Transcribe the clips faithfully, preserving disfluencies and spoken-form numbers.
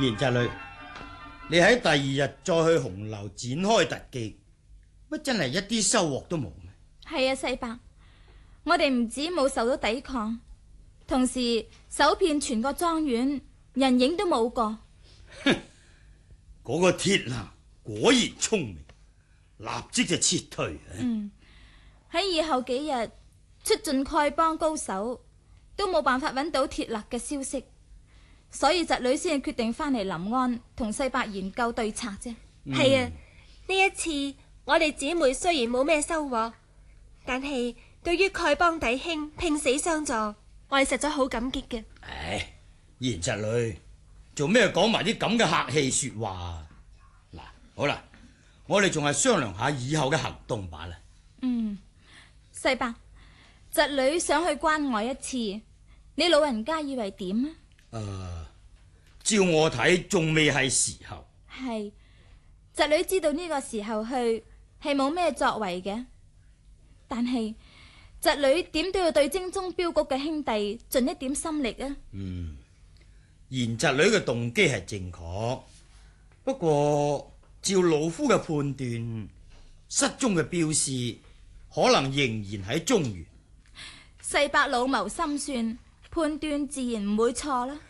賢侄女，你喺第二日再去紅樓展開特技，乜真係一啲收穫都冇咩？ 係啊，世伯，我哋唔止冇受到抵抗，同時搜遍全個莊園，人影都冇個。 哼，嗰個鐵男果然聰明，立即就撤退。 嗯，喺以後幾日出盡丐幫高手，都冇辦法揾到鐵勒嘅消息，所以侄女先決定翻嚟臨安同世伯研究對策啫。 係、嗯、啊，呢一次我哋姊妹雖然冇咩收穫，但係對於丐幫弟兄拼死相助，我哋實在好感激嘅。 唉，賢侄女，做咩講埋啲咁嘅客氣說話？嗱，好啦，我哋仲係商量下以後嘅行動罷啦。 嗯，世伯，侄女想去關外一次，你老人家以為點啊？誒、 呃，照我睇，仲未係時候。 係，侄女知道呢個時候去係冇咩作為嘅，但係侄女點都要對精忠鏢局嘅兄弟盡一點心力啊。 嗯，賢侄女嘅動機係正確，不過照老夫嘅判斷，失蹤嘅鏢師可能仍然喺中原。 世伯老謀深算，判斷自然唔會錯啦。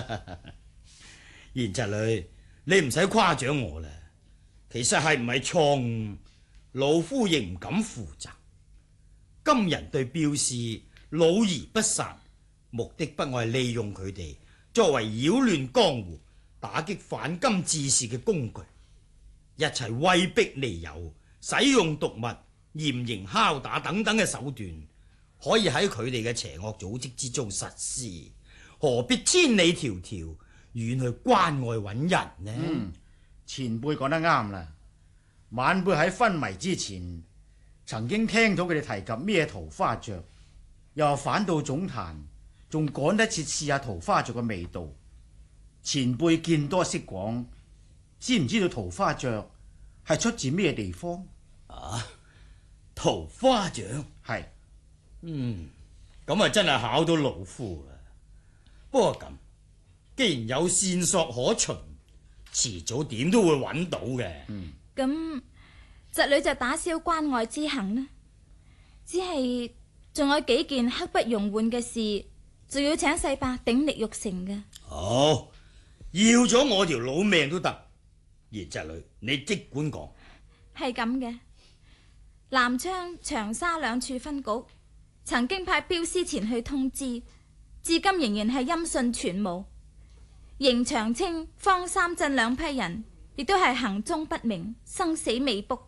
賢侄女，你唔使誇獎我啦。其實係唔係錯誤，老夫亦唔敢負責。今人對鏢師老而不殺，目的不外利用佢哋作為擾亂江湖、打擊反金志士嘅工具，一切威逼利誘、使用毒物、嚴刑拷打等等嘅手段，可以喺佢哋嘅邪惡組織之中實施，何必千里迢迢遠去關外揾人呢？ 嗯，前輩講得啱啦。晚輩喺昏迷之前，曾經聽到佢哋提及咩桃花雀，又返到總壇，仲趕得切試下桃花雀嘅味道。前輩見多識廣，知唔知道桃花雀係出自咩地方？ 啊，桃花雀係， 嗯，咁啊真係考到老夫啦。不過咁，既然有線索可循，遲早點都會揾到嘅。 嗯， 咁侄女就打消關外之行啦。只係仲有幾件刻不容緩嘅事，就要請世伯鼎力育成嘅。 好，要咗我條老命都得。賢侄女，你即管講。 係咁嘅，南昌、長沙兩處分局曾經派鏢師前去通知，至今仍然係音訊全無。邢長青、方三鎮兩批人亦都係行蹤不明，生死未卜。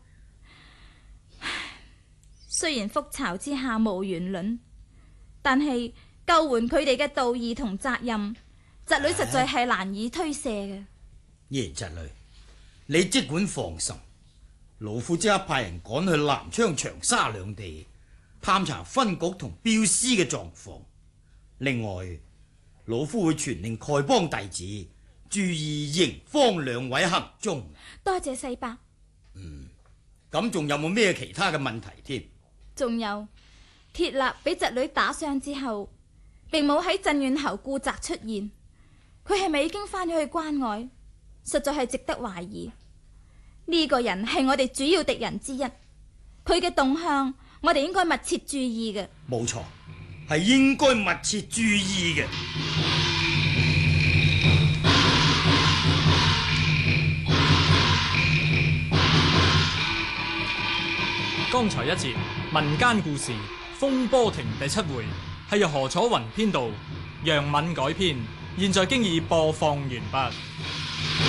雖然覆巢之下無完卵，但係救援佢哋嘅道義同責任，侄女實在係難以推卸嘅。 賢侄女，你即管放心，老夫即刻派人趕去南昌、長沙兩地探查分局同鏢師嘅狀況。另外，老夫會傳令丐幫弟子注意邢方兩位行蹤。 多謝世伯。 嗯，咁仲有冇咩其他嘅問題添？ 仲有鐵立俾侄女打傷之後，並冇喺鎮遠侯顧澤出現，佢係咪已經翻咗去關外？實在係值得懷疑。呢個人係我哋主要敵人之一，佢嘅動向我哋應該密切注意嘅。 冇錯，係應該密切注意嘅。 剛才一節民間故事《風波亭》第七回係由何楚雲編導，楊敏改編，現在經已播放完畢。